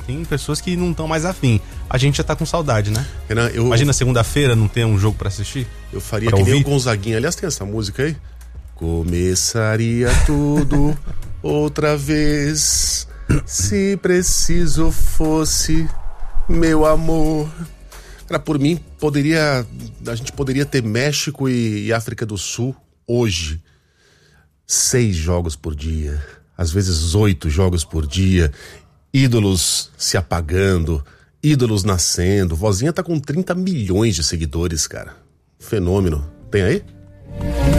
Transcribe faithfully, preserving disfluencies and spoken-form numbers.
tem pessoas que não estão mais afim. A gente já tá com saudade, né? Renan, eu, Imagina segunda-feira não ter um jogo pra assistir. Eu faria pra que ouvir? nem o Gonzaguinha. Aliás, tem essa música aí? Começaria tudo outra vez, se preciso fosse, meu amor. Cara, por mim, poderia, a gente poderia ter México e, e África do Sul hoje. Seis jogos por dia, às vezes oito jogos por dia, ídolos se apagando, ídolos nascendo. Vozinha tá com trinta milhões de seguidores, cara. Fenômeno. Tem aí?